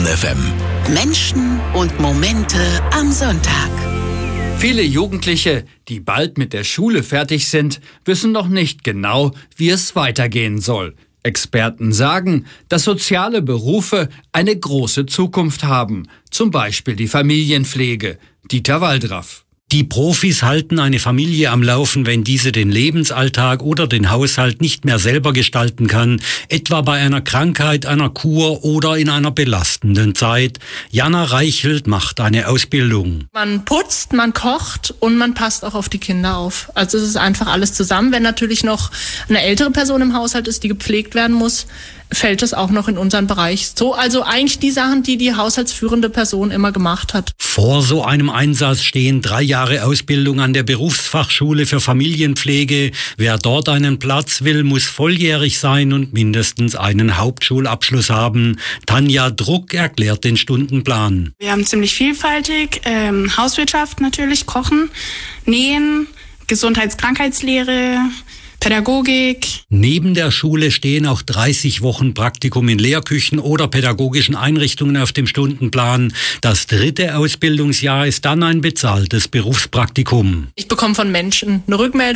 FM. Menschen und Momente am Sonntag. Viele Jugendliche, die bald mit der Schule fertig sind, wissen noch nicht genau, wie es weitergehen soll. Experten sagen, dass soziale Berufe eine große Zukunft haben. Zum Beispiel die Familienpflege. Dieter Waldraff. Die Profis halten eine Familie am Laufen, wenn diese den Lebensalltag oder den Haushalt nicht mehr selber gestalten kann, etwa bei einer Krankheit, einer Kur oder in einer belastenden Zeit. Jana Reichelt macht eine Ausbildung. Man putzt, man kocht und man passt auch auf die Kinder auf. Also es ist einfach alles zusammen. Wenn natürlich noch eine ältere Person im Haushalt ist, die gepflegt werden muss, fällt es auch noch in unseren Bereich. So, also eigentlich die Sachen, die die haushaltsführende Person immer gemacht hat. Vor so einem Einsatz stehen 3 Jahre Ausbildung an der Berufsfachschule für Familienpflege. Wer dort einen Platz will, muss volljährig sein und mindestens einen Hauptschulabschluss haben. Tanja Druck erklärt den Stundenplan. Wir haben ziemlich vielfältig, Hauswirtschaft natürlich, Kochen, Nähen, Gesundheits-Krankheitslehre, Pädagogik. Neben der Schule stehen auch 30 Wochen Praktikum in Lehrküchen oder pädagogischen Einrichtungen auf dem Stundenplan. Das 3. Ausbildungsjahr ist dann ein bezahltes Berufspraktikum. Ich bekomme von Menschen eine Rückmeldung.